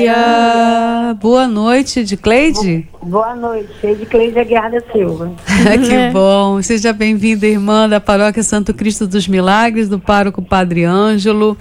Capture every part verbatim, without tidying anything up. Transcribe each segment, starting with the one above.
dia. Boa noite, Edicleide. Boa noite, Edicleide Aguiar da Silva. Que bom. Seja bem-vinda, irmã da Paróquia Santo Cristo dos Milagres, do pároco Padre Ângelo.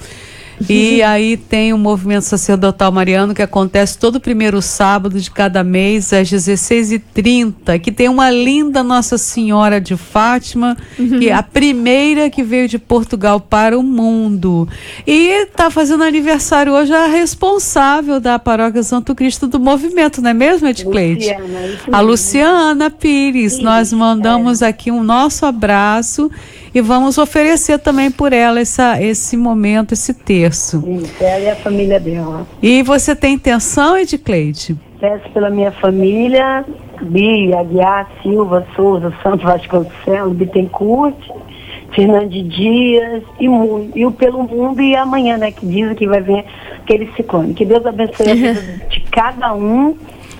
E aí tem o movimento sacerdotal mariano que acontece todo primeiro sábado de cada mês às dezesseis e trinta, que tem uma linda Nossa Senhora de Fátima, uhum. que é a primeira que veio de Portugal para o mundo. E está fazendo aniversário hoje a responsável da Paróquia Santo Cristo do movimento, não é mesmo, Edicleide? Luciana, a Luciana Pires. Sim, Nós mandamos é. aqui um nosso abraço e vamos oferecer também por ela essa, esse momento, esse terço. Isso, ela e a família dela. E você tem intenção, Edicleide? Peço pela minha família, Bia, Aguiar, Silva, Souza, Santos Vasconcelos, Bittencourt, Fernandes Dias e, e o pelo mundo e amanhã, né, que dizem que vai vir aquele ciclone. Que Deus abençoe a vida de cada um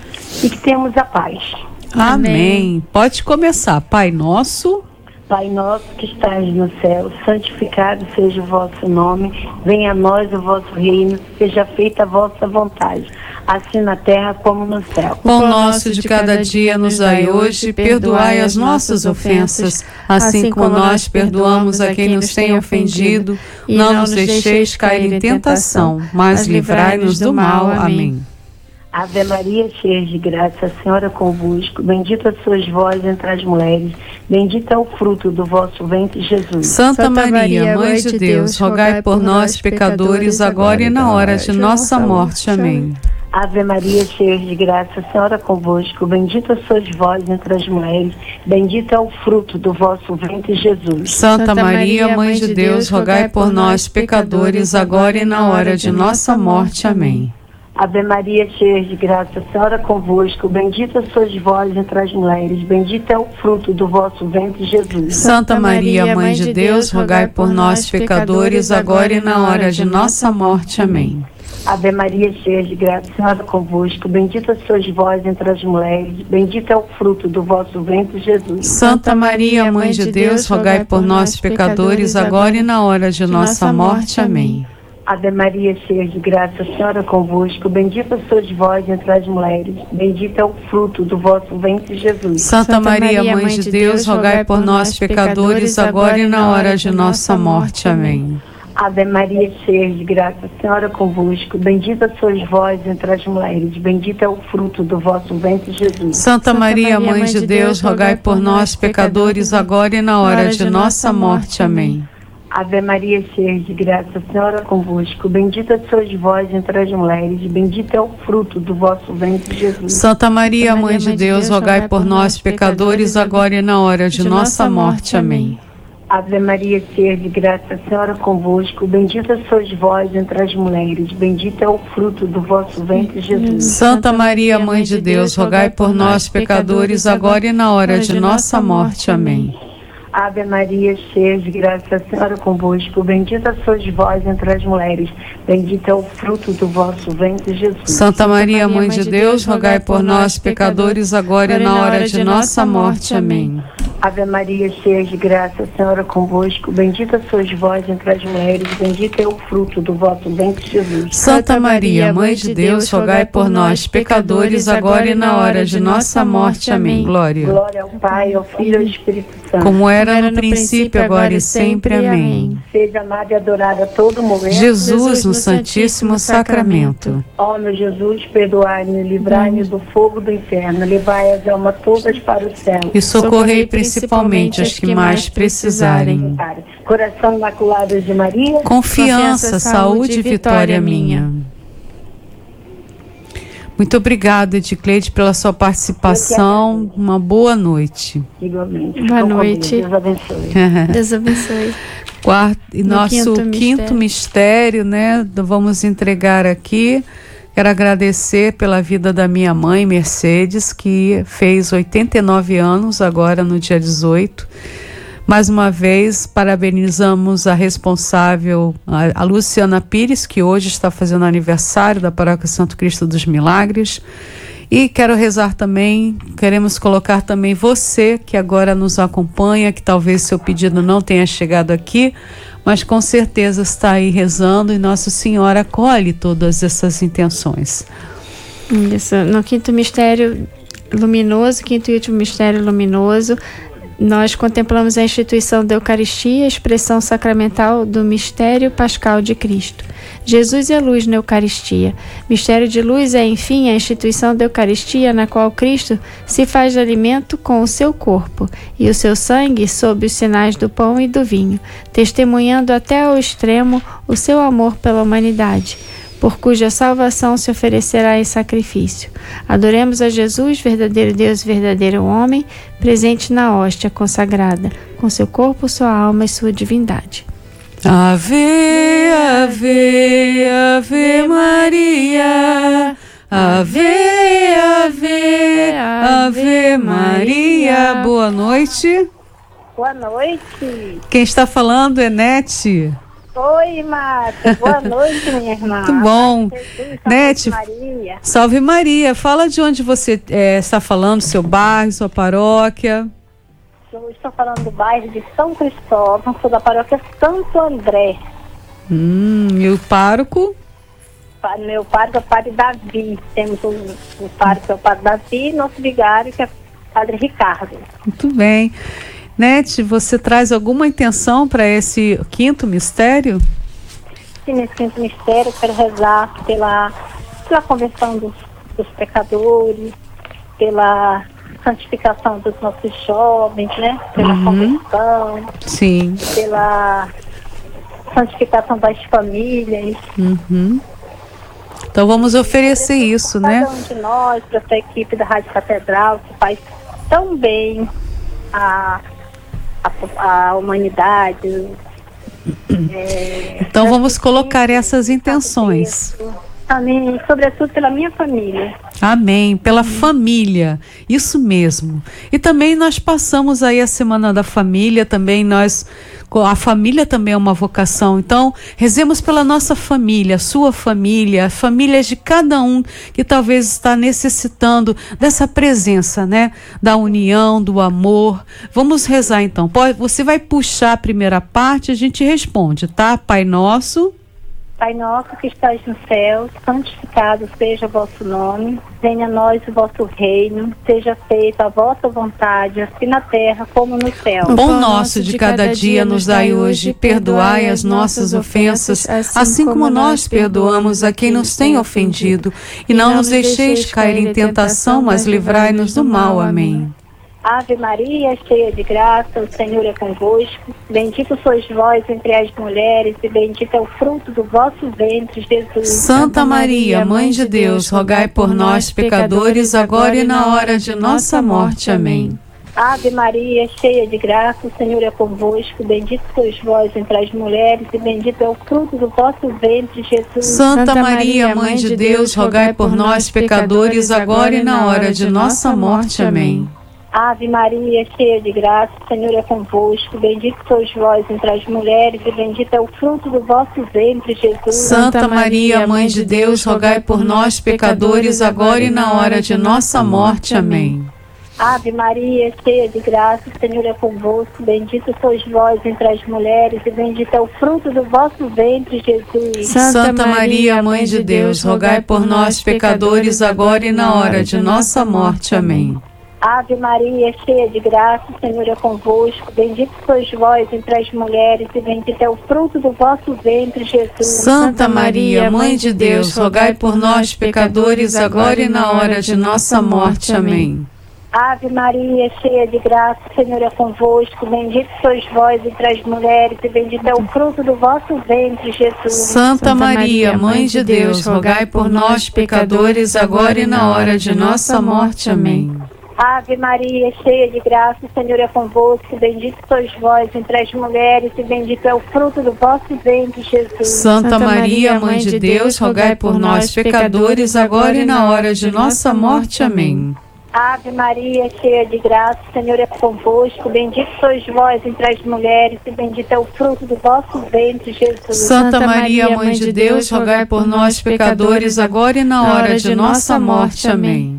e que tenhamos a paz. Amém. Amém. Pode começar. Pai nosso... Pai nosso que estás no céu, santificado seja o vosso nome, venha a nós o vosso reino, seja feita a vossa vontade, assim na terra como no céu. O pão nosso de cada dia nos dai hoje, perdoai as nossas ofensas, assim como nós perdoamos a quem nos tem ofendido, não nos deixeis cair em tentação, mas livrai-nos do mal. Amém. Ave Maria, cheia de graça, a Senhora é convosco, bendita sois vós entre as mulheres, bendito é o fruto do vosso ventre, Jesus. Santa, Santa Maria, Mãe de Deus, rogai por nós, pecadores, agora e na hora de nossa morte. Amém. Ave Maria, cheia de graça, a Senhora é convosco, bendita sois vós entre as mulheres, bendito é o fruto do vosso ventre, Jesus. Santa Maria, Mãe de Deus, rogai por nós, pecadores, agora e na hora de nossa morte. Amém. Ave Maria, cheia de graça, a Senhora é convosco, bendita sois vós entre as mulheres, bendito é o fruto do vosso ventre, Jesus. Santa Maria, Mãe de Deus, rogai por nós, pecadores, agora e na hora de nossa morte. Amém. Ave Maria, cheia de graça, a Senhora é convosco, bendita sois vós entre as mulheres, bendito é o fruto do vosso ventre, Jesus. Santa Maria, Mãe de Deus, rogai por nós, pecadores, agora e na hora de nossa morte. Amém. Ave Maria, cheia de graça, a Senhora é convosco, bendita sois vós entre as mulheres, bendito é o fruto do vosso ventre, Jesus. Santa Maria, Mãe de Deus, rogai por nós, pecadores, agora e na hora de nossa morte. Amém. Ave Maria, cheia de graça, a Senhora é convosco, bendita sois vós entre as mulheres, bendito é o fruto do vosso ventre, Jesus. Santa Maria, Mãe de Deus, rogai por nós, pecadores, agora e na hora de nossa morte. Amém. Ave Maria, cheia de graça, a Senhora é convosco, bendita sois vós entre as mulheres, bendito é o fruto do vosso ventre, Jesus. Santa Maria, Mãe de Deus, rogai por nós, pecadores, agora e na hora de nossa morte. Amém. Ave Maria, cheia de graça, a Senhora é convosco, bendita sois vós entre as mulheres, bendito é o fruto do vosso ventre, Jesus. Santa Maria, Mãe de Deus, rogai por nós, pecadores, agora e na hora de nossa morte. Amém. Ave Maria, cheia de graça, a Senhora é convosco, bendita sois vós entre as mulheres, bendito é o fruto do vosso ventre, Jesus. Santa Maria, Mãe de Deus, rogai por nós, pecadores, agora e na hora de nossa morte. Amém. Ave Maria, cheia de graça, a Senhora é convosco, bendita sois vós entre as mulheres, bendito é o fruto do vosso ventre, Jesus. Santa Maria, Mãe de Deus, rogai por nós, pecadores, agora e na hora de nossa morte. Amém. Glória. Glória ao Pai, ao Filho e ao Espírito Santo. Como era no princípio, agora e sempre. Amém. Seja amada e adorada a todo momento. Jesus no Santíssimo Sacramento. Ó meu Jesus, perdoai-me, livrai-me do fogo do inferno, levai as almas todas para o céu. E socorrei principalmente as que mais precisarem. Coração Imaculado de Maria. Confiança, saúde e vitória minha. Muito obrigada, Edicleide, pela sua participação. Uma boa noite. Igualmente. Boa noite. Deus abençoe. Deus abençoe. Quarto, e no nosso quinto, quinto mistério, mistério, né? Vamos entregar aqui. Quero agradecer pela vida da minha mãe, Mercedes, que fez oitenta e nove anos agora no dia dezoito. Mais uma vez, parabenizamos a responsável, a, a Luciana Pires, que hoje está fazendo aniversário da Paróquia Santo Cristo dos Milagres. E quero rezar também, queremos colocar também você, que agora nos acompanha, que talvez seu pedido não tenha chegado aqui, mas com certeza está aí rezando e Nossa Senhora acolhe todas essas intenções. Isso. No quinto mistério luminoso, quinto e último mistério luminoso, nós contemplamos a instituição da Eucaristia, expressão sacramental do mistério pascal de Cristo. Jesus é luz na Eucaristia. Mistério de luz é, enfim, a instituição da Eucaristia, na qual Cristo se faz alimento com o seu corpo e o seu sangue sob os sinais do pão e do vinho, testemunhando até ao extremo o seu amor pela humanidade, por cuja salvação se oferecerá em sacrifício. Adoremos a Jesus, verdadeiro Deus e verdadeiro homem, presente na hóstia consagrada, com seu corpo, sua alma e sua divindade. Ave, ave, ave Maria, ave, ave, ave Maria. Boa noite. Boa noite. Quem está falando é Nete. Oi, Márcia. Boa noite, minha irmã. Muito bom. Jesus, Nete, Maria. Salve Maria. Fala de onde você é, está falando, seu bairro, sua paróquia. Eu estou falando do bairro de São Cristóvão, sou da paróquia Santo André. Hum, e o pároco? Meu pároco é o Padre Davi. Temos o, o pároco, é o Padre Davi, e nosso vigário, que é o Padre Ricardo. Muito bem. Nete, você traz alguma intenção para esse quinto mistério? Sim, nesse quinto mistério, eu quero rezar pela, pela conversão dos, dos pecadores, pela santificação dos nossos jovens, né? Pela uhum. conversão. Sim. Pela santificação das famílias. Uhum. Então vamos oferecer isso, né? Cada um de nós, para essa equipe da Rádio Catedral, que faz tão bem a, a, a humanidade. É, então vamos colocar essas intenções. Amém. Sobretudo pela minha família. Amém. Pela família. Isso mesmo. E também nós passamos aí a Semana da Família, também nós, a família também é uma vocação. Então, rezemos pela nossa família, sua família, famílias de cada um que talvez está necessitando dessa presença, né? Da união, do amor. Vamos rezar então. Você vai puxar a primeira parte, a gente responde, tá? Pai nosso. Pai nosso que estás no céu, santificado seja o vosso nome, venha a nós o vosso reino, seja feita a vossa vontade, assim na terra como no céu. O pão nosso de cada dia nos dai hoje, perdoai as nossas ofensas, assim como nós perdoamos a quem nos tem ofendido, e não nos deixeis cair em tentação, mas livrai-nos do mal. Amém. Ave Maria, cheia de graça, o Senhor é convosco. Bendito sois vós entre as mulheres, e bendito é o fruto do vosso ventre, Jesus. Santa Maria, Mãe de Deus, rogai por nós, pecadores, agora e na hora de nossa morte. Amém. Ave Maria, cheia de graça, o Senhor é convosco. Bendito sois vós entre as mulheres, e bendito é o fruto do vosso ventre, Jesus. Santa Maria, Mãe de Deus, rogai por nós, pecadores, agora e na hora de nossa morte. Amém. Ave Maria, cheia de graça, o Senhor é convosco. Bendito sois vós entre as mulheres, e bendito é o fruto do vosso ventre, Jesus. Santa Maria, Mãe de Deus, rogai por nós, pecadores, agora e na hora de nossa morte. Amém. Ave Maria, cheia de graça, o Senhor é convosco. Bendito sois vós entre as mulheres, e bendito é o fruto do vosso ventre, Jesus. Santa Maria, Mãe de Deus, rogai por nós, pecadores, agora e na hora de nossa morte. Amém. Ave Maria, cheia de graça, o Senhor é convosco. Bendito sois vós entre as mulheres, e bendito é o fruto do vosso ventre, Jesus. Santa Maria, Mãe de Deus, rogai por nós, pecadores, agora e na hora de nossa morte. Amém. Ave Maria, cheia de graça, o Senhor é convosco. Bendito sois vós entre as mulheres, e bendito é o fruto do vosso ventre, Jesus. Santa Maria, Mãe de Deus, rogai por nós, pecadores, agora e na hora de nossa morte. Amém. Ave Maria, cheia de graça, o Senhor é convosco. Bendito sois vós entre as mulheres, e bendito é o fruto do vosso ventre, Jesus. Santa Maria, Mãe de Deus, rogai por nós, pecadores, agora e na hora de nossa morte. Amém. Ave Maria, cheia de graça, o Senhor é convosco. Bendito sois vós entre as mulheres, e bendito é o fruto do vosso ventre, Jesus. Santa Maria, Mãe de Deus, rogai por nós, pecadores, agora e na hora de nossa morte. Amém.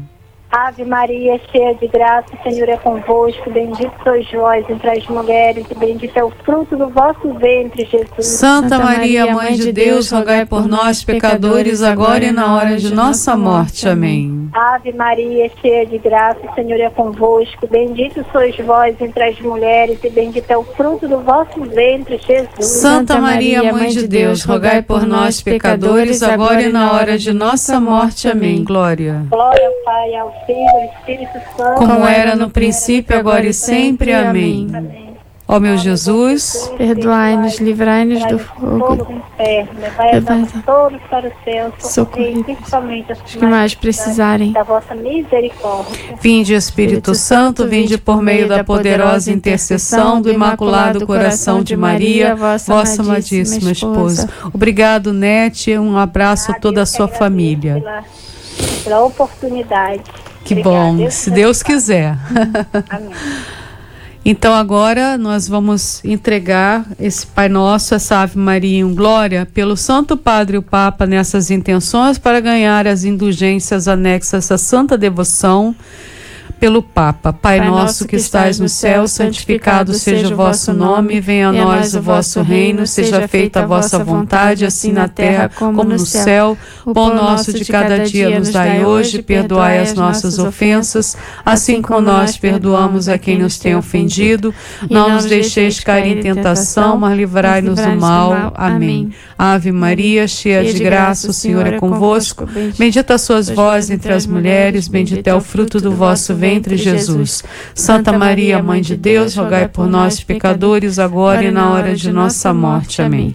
Ave Maria, cheia de graça, o Senhor é convosco. Bendito sois vós entre as mulheres, e bendito é o fruto do vosso ventre, Jesus. Santa, Santa Maria, Maria, Mãe de Deus, rogai por nós, pecadores, agora e na hora de nossa morte. Amém. Ave Maria, cheia de graça, o Senhor é convosco. Bendito sois vós entre as mulheres, e bendito é o fruto do vosso ventre, Jesus. Santa Maria, Mãe de Deus, rogai por nós, pecadores, agora e na hora de nossa morte. Amém. Glória. Glória ao Pai, ao Filho e ao Espírito Santo. Como era no princípio, agora e sempre. Amém. Amém. Ó meu Jesus, perdoai-nos, livrai-nos do fogo do inferno, levai todos para o céu, socorrei principalmente os que mais precisarem da vossa misericórdia. Vinde, Espírito Santo, vinde por meio da poderosa intercessão do Imaculado Coração de Maria, vossa amadíssima esposa. Obrigado, Nete, um abraço a toda a sua família. Pela, pela oportunidade. Que bom, Deus se Deus quiser. Amém. Então agora nós vamos entregar esse Pai Nosso, essa Ave Maria em Glória, pelo Santo Padre o Papa nessas intenções para ganhar as indulgências anexas à Santa Devoção pelo Papa. Pai, Pai nosso que estais no céu, santificado seja o vosso nome, venha a nós o vosso reino, seja feita a vossa vontade, assim na terra como no céu. O pão nosso de cada dia nos dai hoje, perdoai as nossas ofensas, assim como nós perdoamos a quem nos tem ofendido. Não nos deixeis cair em tentação, mas livrai-nos do mal. Amém. Ave Maria, cheia de graça, o Senhor é convosco. Bendita sois vós entre as mulheres, bendito é o fruto do vosso ventre, entre Jesus. Santa Maria, Mãe de Deus, rogai por nós, pecadores, agora e na hora de nossa morte. Amém.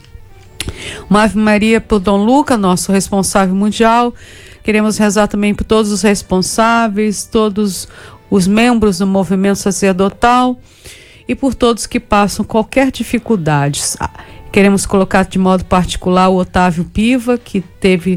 Uma Ave Maria por Dom Luca, nosso responsável mundial. Queremos rezar também por todos os responsáveis, todos os membros do movimento sacerdotal e por todos que passam qualquer dificuldade. Queremos colocar de modo particular o Otávio Piva, que teve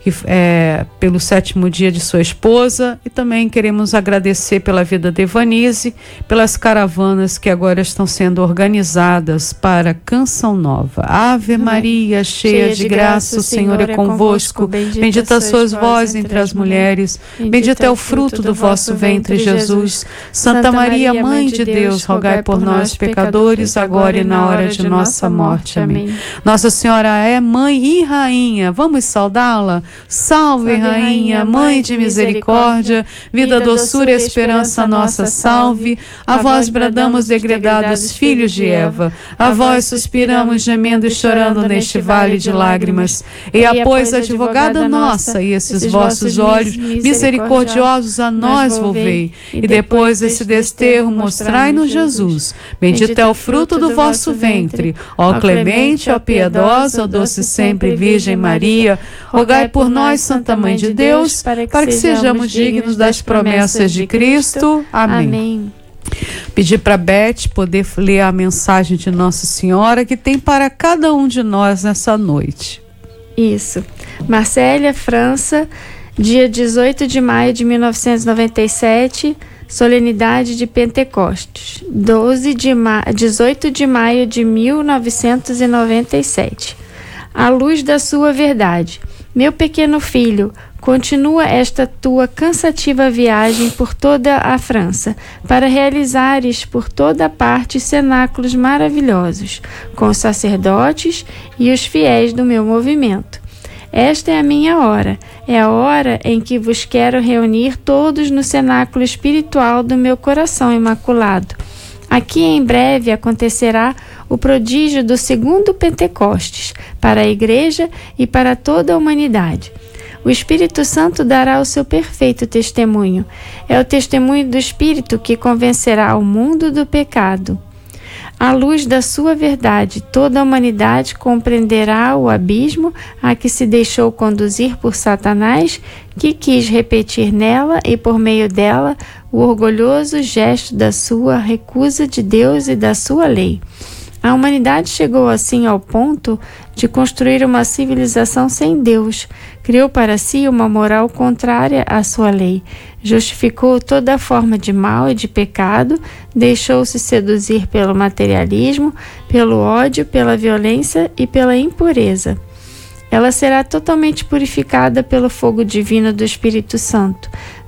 é, pelo sétimo dia de sua esposa, e também queremos agradecer pela vida de Evanise, pelas caravanas que agora estão sendo organizadas para Canção Nova. Ave Maria, cheia, cheia de graça, o Senhor é convosco. Bendita, bendita sois vós entre as mulheres, bendito é o fruto do vosso ventre, Jesus. Santa Maria, Mãe de Deus, rogai por nós, pecadores, agora e na hora de nossa morte. Amém. Nossa Senhora é Mãe e Rainha. Vamos saudá-la? Salve, salve Rainha, Mãe de misericórdia, vida, doçura e esperança nossa, salve. A vós bradamos, degredados filhos de Eva. A vós suspiramos, gemendo e chorando neste vale de lágrimas. E a pois, advogada nossa, e esses vossos olhos misericordiosos a nós volvei. E depois desse desterro mostrai-nos Jesus. Bendito é o fruto do vosso ventre. Ó clemente, ó piedosa, ó doce sempre Virgem Maria, rogai por nós, Santa Mãe de Deus, para que, para que sejamos dignos das promessas de Cristo. Amém. Amém. Pedir para Beth poder ler a mensagem de Nossa Senhora que tem para cada um de nós nessa noite. Isso. Marsella, França, dia dezoito de maio de mil novecentos e noventa e sete, solenidade de Pentecostes, doze de ma... dezoito de maio de mil novecentos e noventa e sete. À luz da sua verdade, meu pequeno filho, continua esta tua cansativa viagem por toda a França, para realizares por toda a parte cenáculos maravilhosos, com os sacerdotes e os fiéis do meu movimento. Esta é a minha hora, é a hora em que vos quero reunir todos no cenáculo espiritual do meu coração imaculado. Aqui em breve acontecerá o prodígio do segundo Pentecostes, para a Igreja e para toda a humanidade. O Espírito Santo dará o seu perfeito testemunho. É o testemunho do Espírito que convencerá o mundo do pecado. À luz da sua verdade, toda a humanidade compreenderá o abismo a que se deixou conduzir por Satanás, que quis repetir nela e por meio dela o orgulhoso gesto da sua recusa de Deus e da sua lei. A humanidade chegou assim ao ponto de construir uma civilização sem Deus, criou para si uma moral contrária à sua lei, justificou toda forma de mal e de pecado, deixou-se seduzir pelo materialismo, pelo ódio, pela violência e pela impureza. Ela será totalmente purificada pelo fogo divino do Espírito Santo.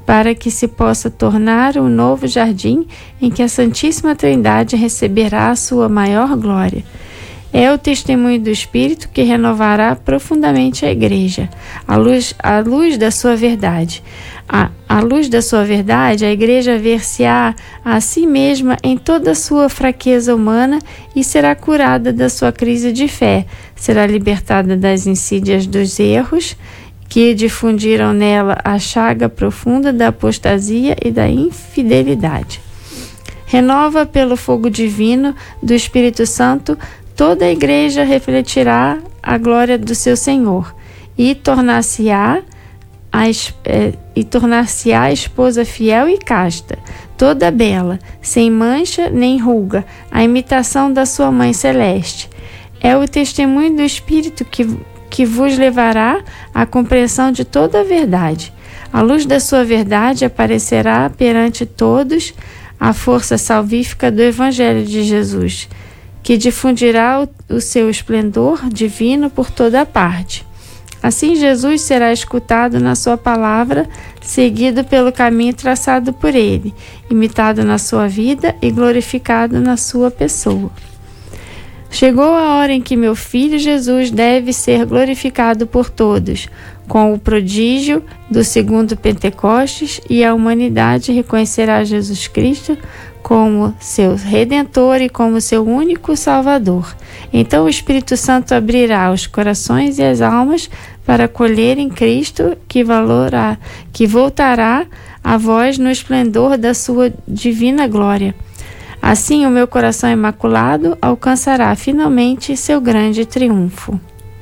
para que se possa tornar um novo jardim em que a Santíssima Trindade receberá a sua maior glória. É o testemunho do Espírito que renovará profundamente a Igreja, à luz, à luz da sua verdade. À, à luz da sua verdade, a Igreja ver-se-á a si mesma em toda a sua fraqueza humana e será curada da sua crise de fé, será libertada das insídias dos erros que difundiram nela a chaga profunda da apostasia e da infidelidade. Renova pelo fogo divino do Espírito Santo, toda a Igreja refletirá a glória do seu Senhor e tornar-se-á a, é, e tornar-se-á esposa fiel e casta, toda bela, sem mancha nem ruga, a imitação da sua Mãe Celeste. É o testemunho do Espírito que, que vos levará à compreensão de toda a verdade. À luz da sua verdade aparecerá perante todos a força salvífica do Evangelho de Jesus, que difundirá o, o seu esplendor divino por toda a parte. Assim Jesus será escutado na sua palavra, seguido pelo caminho traçado por ele, imitado na sua vida e glorificado na sua pessoa. Chegou a hora em que meu Filho Jesus deve ser glorificado por todos, com o prodígio do segundo Pentecostes, e a humanidade reconhecerá Jesus Cristo como seu Redentor e como seu único Salvador. Então o Espírito Santo abrirá os corações e as almas para acolher em Cristo, que, valorá, que voltará a vós no esplendor da sua divina glória. Assim o meu coração imaculado alcançará finalmente seu grande triunfo.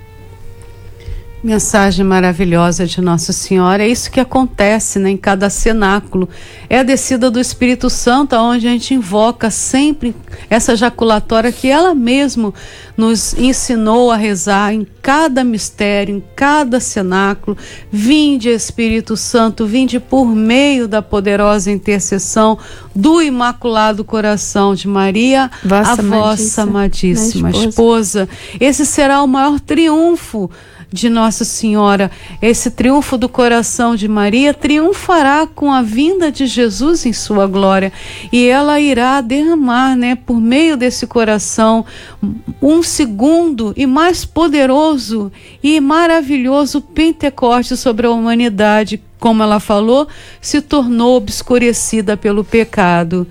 Mensagem maravilhosa de Nossa Senhora. É isso que acontece, né, em cada cenáculo. É a descida do Espírito Santo, onde a gente invoca sempre essa jaculatória que ela mesma nos ensinou a rezar em cada mistério, em cada cenáculo. Vinde, Espírito Santo, vinde por meio da poderosa intercessão do Imaculado Coração de Maria, vossa a vossa amadíssima esposa. esposa. Esse será o maior triunfo de Nossa Senhora. Esse triunfo do coração de Maria triunfará com a vinda de Jesus em sua glória, e ela irá derramar, né, por meio desse coração, um segundo e mais poderoso e maravilhoso Pentecostes sobre a humanidade. Como ela falou, se tornou obscurecida pelo pecado.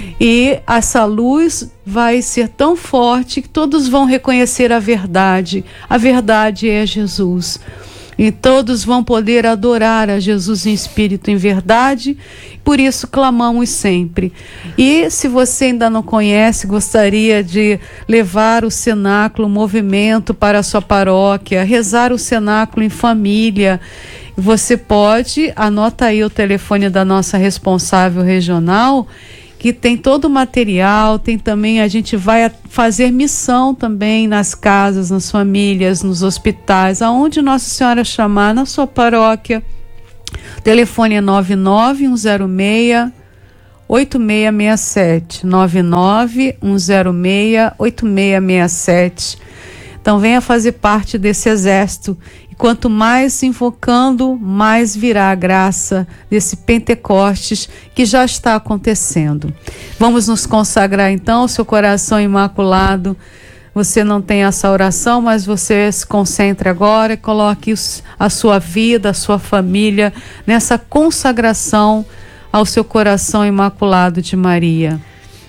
E essa luz vai ser tão forte que todos vão reconhecer a verdade. A verdade é Jesus. E todos vão poder adorar a Jesus em espírito e em verdade. Por isso clamamos sempre. E se você ainda não conhece, gostaria de levar o cenáculo, o movimento para a sua paróquia, rezar o cenáculo em família, você pode, anota aí o telefone da nossa responsável regional, que tem todo o material. Tem também, a gente vai fazer missão também nas casas, nas famílias, nos hospitais, aonde Nossa Senhora chamar, na sua paróquia. O telefone é nove nove um zero seis oito seis seis sete, nove nove um zero seis oito seis seis sete. Então venha fazer parte desse exército. Quanto mais invocando, mais virá a graça desse Pentecostes que já está acontecendo. Vamos nos consagrar então ao seu coração imaculado. Você não tem essa oração, mas você se concentre agora e coloque a sua vida, a sua família nessa consagração ao seu coração imaculado de Maria.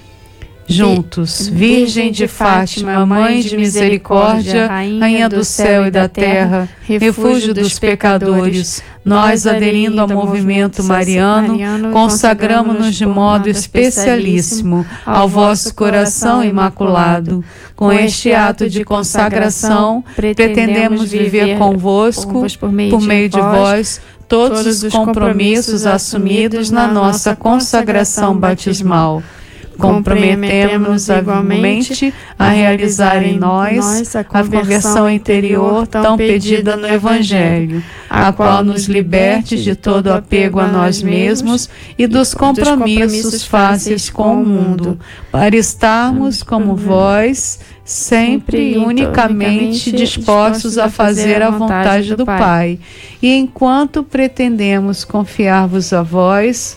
Juntos, Virgem de Fátima, Mãe de Misericórdia, Rainha do céu e da terra, refúgio dos pecadores, nós, aderindo ao movimento mariano, consagramos-nos de modo especialíssimo ao vosso coração imaculado. Com este ato de consagração, pretendemos viver convosco, por meio de vós, todos os compromissos assumidos na nossa consagração batismal. Comprometemos-nos igualmente a realizar em nós a conversão interior tão pedida no Evangelho, a qual nos liberte de todo apego a nós mesmos e dos compromissos fáceis com o mundo, para estarmos como vós, sempre e unicamente dispostos a fazer a vontade do Pai. E enquanto pretendemos confiar-vos a vós,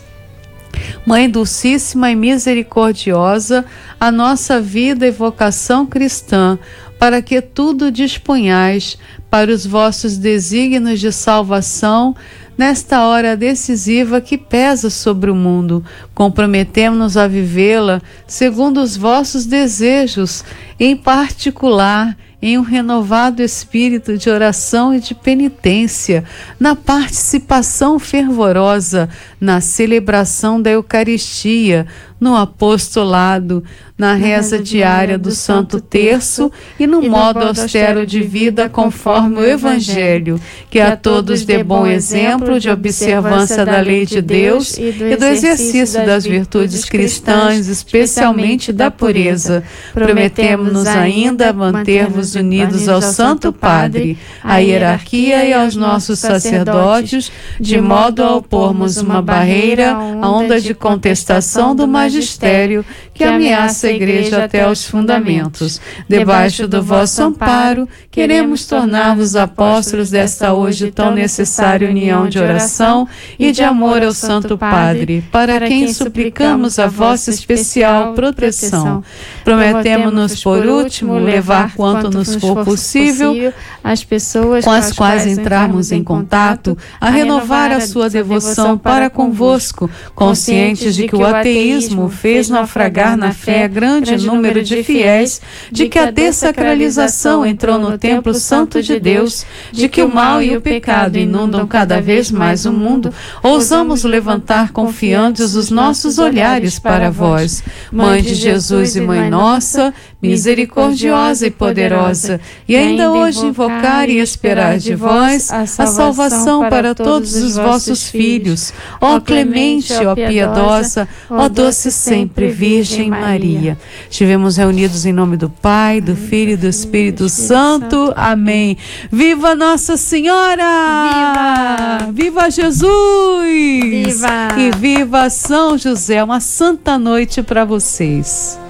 Mãe Dulcíssima e Misericordiosa, a nossa vida e vocação cristã, para que tudo disponhais para os vossos desígnios de salvação, nesta hora decisiva que pesa sobre o mundo, comprometemo-nos a vivê-la segundo os vossos desejos, em particular em um renovado espírito de oração e de penitência, na participação fervorosa, na celebração da Eucaristia, no apostolado, na reza diária do Santo Terço e no modo austero de vida conforme o Evangelho, que a todos dê bom exemplo de observância da lei de Deus e do exercício das virtudes cristãs, especialmente da pureza. Prometemos-nos ainda manter-vos unidos ao Santo Padre, à hierarquia e aos nossos sacerdotes, de modo a opormos uma barreira à onda de contestação do magistério que ameaça a Igreja até aos fundamentos. Debaixo do vosso amparo, queremos tornar-vos apóstolos desta hoje tão necessária união de oração e de amor ao Santo Padre, para quem suplicamos a vossa especial proteção. Prometemo-nos, por último, levar quanto nos for possível as pessoas com as quais entrarmos em contato, a renovar a sua devoção para convosco, conscientes de que o ateísmo fez naufragar na fé grande número de fiéis, de que a dessacralização entrou no templo santo de Deus, de que o mal e o pecado inundam cada vez mais o mundo, ousamos levantar confiantes os nossos olhares para vós, Mãe de Jesus e Mãe nossa, misericordiosa e poderosa, e ainda hoje invocar e esperar de vós a salvação para todos os vossos filhos, ó clemente, ó piedosa, ó doce sempre Virgem Maria. Estivemos reunidos em nome do Pai, do Filho e do Espírito Santo. Amém. Viva Nossa Senhora! Viva! Viva Jesus! Viva! E viva São José. Uma santa noite para vocês.